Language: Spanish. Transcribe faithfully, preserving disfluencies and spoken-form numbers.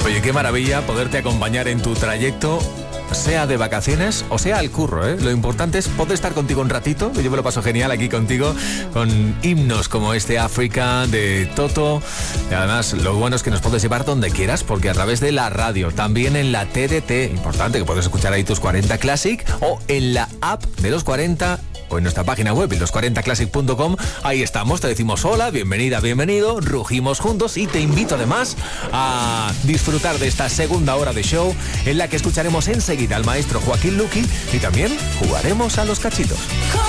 Oye, qué maravilla poderte acompañar en tu trayecto, sea de vacaciones o sea al curro, ¿eh? Lo importante es poder estar contigo un ratito. Yo me lo paso genial aquí contigo, con himnos como este África de Toto. Y además, lo bueno es que nos puedes llevar donde quieras, porque a través de la radio, también en la T D T, importante que puedes escuchar ahí tus cuarenta Classic, o en la app de los cuarenta, o en nuestra página web, los cuarenta classic punto com. Ahí estamos, te decimos hola, bienvenida, bienvenido, rugimos juntos y te invito además a disfrutar de esta segunda hora de show, en la que escucharemos enseguida al maestro Joaquín Luqui y también jugaremos a los cachitos.